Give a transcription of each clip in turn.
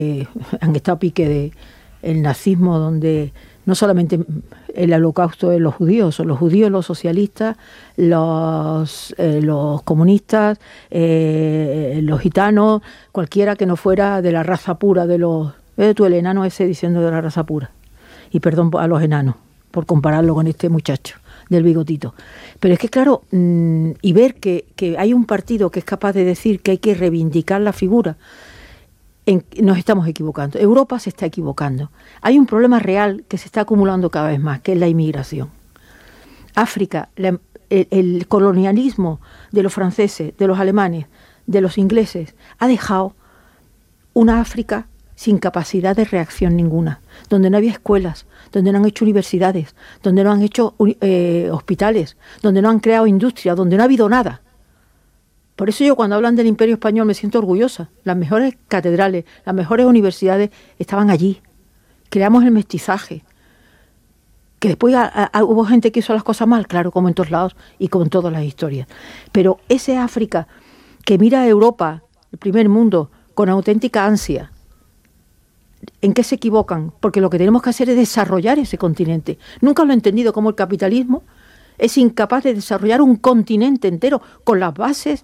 han estado a pique del nazismo, donde no solamente el holocausto de los judíos, los socialistas, los comunistas, los gitanos, cualquiera que no fuera de la raza pura de los... tú el enano ese diciendo de la raza pura. Y perdón a los enanos por compararlo con este muchacho del bigotito. Pero es que claro, y ver que hay un partido que es capaz de decir que hay que reivindicar la figura, nos estamos equivocando. Europa se está equivocando. Hay un problema real que se está acumulando cada vez más, que es la inmigración. África, el colonialismo de los franceses, de los alemanes, de los ingleses, ha dejado una África sin capacidad de reacción ninguna, donde no había escuelas, donde no han hecho universidades, donde no han hecho hospitales, donde no han creado industria, donde no ha habido nada. Por eso yo cuando hablan del Imperio Español me siento orgullosa. Las mejores catedrales, las mejores universidades estaban allí. Creamos el mestizaje. Que después hubo gente que hizo las cosas mal, claro, como en todos lados y como en todas las historias. Pero ese África que mira a Europa, el primer mundo, con auténtica ansia, ¿en qué se equivocan? Porque lo que tenemos que hacer es desarrollar ese continente. Nunca lo he entendido como el capitalismo es incapaz de desarrollar un continente entero con las bases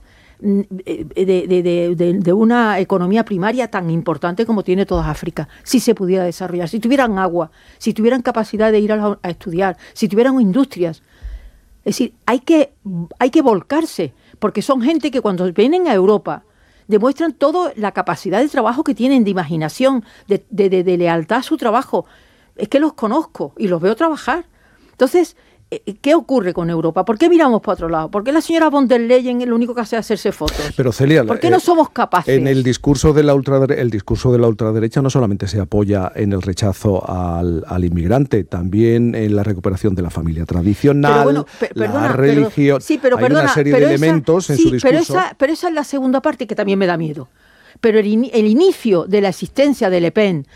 de una economía primaria tan importante como tiene toda África, si se pudiera desarrollar, si tuvieran agua, si tuvieran capacidad de ir a estudiar, si tuvieran industrias. Es decir, hay que volcarse, porque son gente que cuando vienen a Europa demuestran toda la capacidad de trabajo que tienen, de imaginación, de lealtad a su trabajo. Es que los conozco y los veo trabajar. Entonces, ¿qué ocurre con Europa? ¿Por qué miramos para otro lado? ¿Por qué la señora von der Leyen lo único que hace es hacerse fotos? Pero Celia, ¿por qué no somos capaces? En el discurso de la ultraderecha no solamente se apoya en el rechazo al inmigrante, también en la recuperación de la familia tradicional, la religión. Hay una serie de elementos en su discurso. Pero esa es la segunda parte que también me da miedo. Pero el inicio de la existencia de Le Pen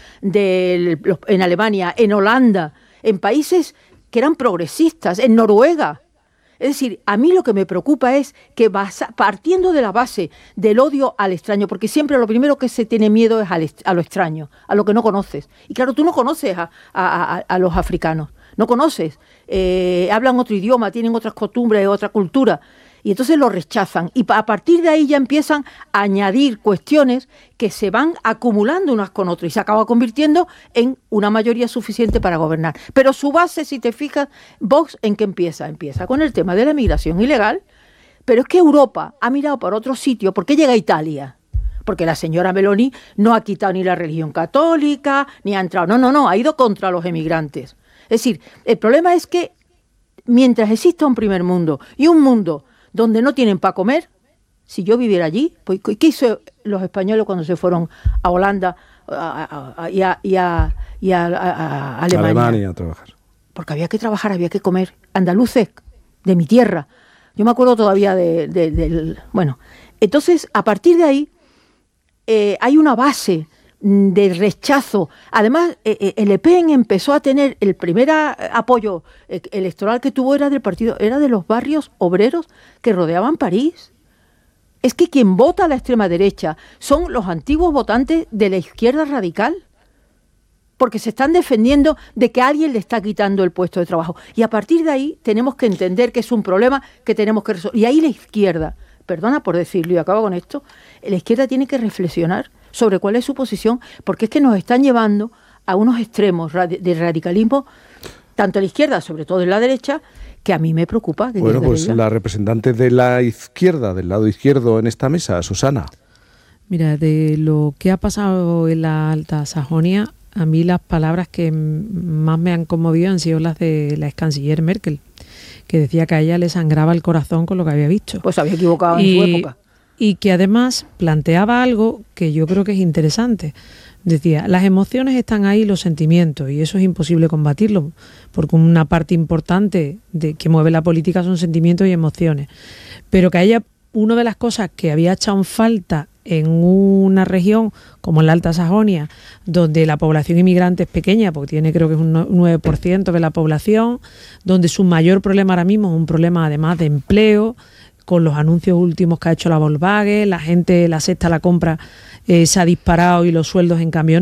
en Alemania, en Holanda, en países que eran progresistas, en Noruega. Es decir, a mí lo que me preocupa es que partiendo de la base del odio al extraño, porque siempre lo primero que se tiene miedo es a lo extraño, a lo que no conoces. Y claro, tú no conoces a los africanos, no conoces, hablan otro idioma, tienen otras costumbres, otra cultura, y entonces lo rechazan. Y a partir de ahí ya empiezan a añadir cuestiones que se van acumulando unas con otras y se acaba convirtiendo en una mayoría suficiente para gobernar. Pero su base, si te fijas, Vox, ¿en qué empieza? Empieza con el tema de la migración ilegal, pero es que Europa ha mirado por otro sitio. ¿Por qué llega a Italia? Porque la señora Meloni no ha quitado ni la religión católica, ni ha entrado. No, ha ido contra los emigrantes. Es decir, el problema es que mientras exista un primer mundo y un mundo donde no tienen para comer, si yo viviera allí, pues ¿qué hizo los españoles cuando se fueron a Holanda y a Alemania a trabajar? Porque había que trabajar, había que comer. Andaluces, de mi tierra. Yo me acuerdo todavía bueno, entonces, a partir de ahí, hay una base de rechazo. Además, el Le Pen empezó a tener el primer apoyo electoral que tuvo era del partido, era de los barrios obreros que rodeaban París. Es que quien vota a la extrema derecha son los antiguos votantes de la izquierda radical, porque se están defendiendo de que alguien le está quitando el puesto de trabajo. Y a partir de ahí tenemos que entender que es un problema que tenemos que resolver. Y ahí la izquierda, perdona por decirlo y acabo con esto, la izquierda tiene que reflexionar sobre cuál es su posición, porque es que nos están llevando a unos extremos de radicalismo, tanto a la izquierda, sobre todo en la derecha, que a mí me preocupa. Bueno, pues la representante de la izquierda, del lado izquierdo en esta mesa, Susana. Mira, de lo que ha pasado en la Alta Sajonia, a mí las palabras que más me han conmovido han sido las de la ex canciller Merkel, que decía que a ella le sangraba el corazón con lo que había visto. Pues había equivocado en su época. Y que además planteaba algo que yo creo que es interesante. Decía, las emociones están ahí, los sentimientos, y eso es imposible combatirlo, porque una parte importante de que mueve la política son sentimientos y emociones. Pero que a ella, una de las cosas que había echado en falta en una región como la Alta Sajonia, donde la población inmigrante es pequeña, porque tiene creo que es un 9% de la población, donde su mayor problema ahora mismo es un problema además de empleo, con los anuncios últimos que ha hecho la Volkswagen, la gente la sexta la compra se ha disparado y los sueldos en cambio